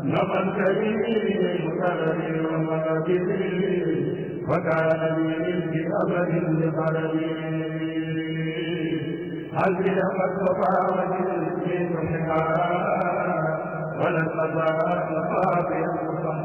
نقلتني مكرمي ومكرمي وكان لي في أبد لقلبي حسبي قد وفى وجدت من حكاية ولن أزال خافيا